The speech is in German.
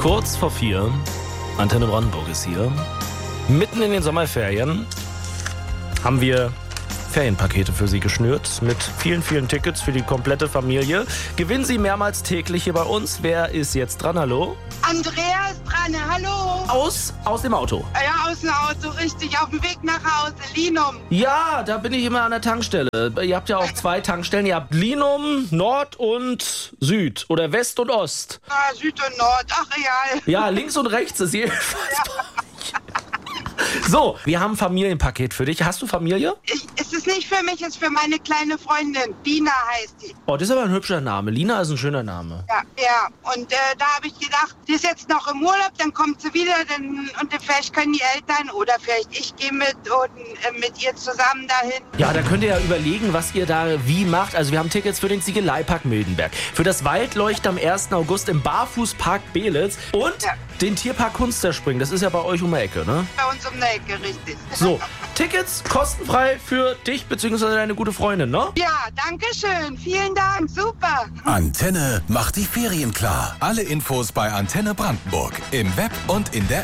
Kurz vor 4, Antenne Brandenburg ist hier. Mitten in den Sommerferien haben wir Ferienpakete für Sie geschnürt mit vielen, vielen Tickets für die komplette Familie. Gewinnen Sie mehrmals täglich hier bei uns. Wer ist jetzt dran? Hallo? Andrea ist dran, hallo. Aus dem Auto. Ja, aus dem Auto, richtig, auf dem Weg nach Hause, Linum. Ja, da bin ich immer an der Tankstelle. Ihr habt ja auch 2 Tankstellen. Ihr habt Linum, Nord und Süd oder West und Ost. Ah, Süd und Nord, ach real. Ja, links und rechts ist jedenfalls. So, wir haben ein Familienpaket für dich. Hast du Familie? Es ist nicht für mich, es ist für meine kleine Freundin. Dina heißt die. Oh, das ist aber ein hübscher Name. Lina ist ein schöner Name. Ja. Und da habe ich gedacht, die ist jetzt noch im Urlaub, dann kommt sie wieder und vielleicht können die Eltern oder vielleicht ich gehe mit und mit ihr zusammen dahin. Ja, da könnt ihr ja überlegen, was ihr da wie macht. Also wir haben Tickets für den Ziegeleipark Mildenberg, für das Waldleuchten am 1. August im Barfußpark Belitz und den Tierpark Kunsterspringen. Das ist ja bei euch um die Ecke, ne? Bei uns um die Ecke, richtig. So, Tickets kostenfrei für dich bzw. deine gute Freundin, ne? Ja, danke schön. Vielen Dank. Super. Antenne macht die Ferien klar. Alle Infos bei Antenne Brandenburg im Web und in der